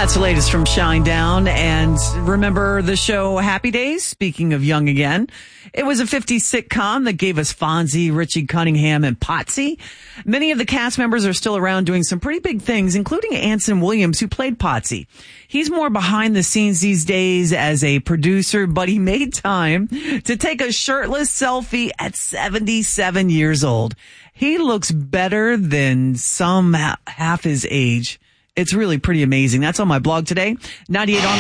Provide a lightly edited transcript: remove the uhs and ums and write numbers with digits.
That's the latest from Shinedown. And remember the show Happy Days? Speaking of young again, it was a 50s sitcom that gave us Fonzie, Richie Cunningham, and Potsy. Many of the cast members are still around doing some pretty big things, including Anson Williams, who played Potsy. He's more behind the scenes these days as a producer, but he made time to take a shirtless selfie at 77 years old. He looks better than some half his age. It's really pretty amazing. That's on my blog today. 98 on